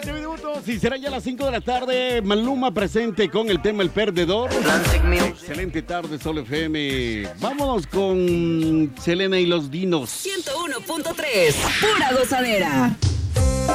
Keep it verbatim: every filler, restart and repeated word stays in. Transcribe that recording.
Minutos y será ya las cinco de la tarde. Maluma presente con el tema El Perdedor. Excelente tarde, Sol F M. Vámonos con Selena y los Dinos. ciento uno punto tres, pura gozadera.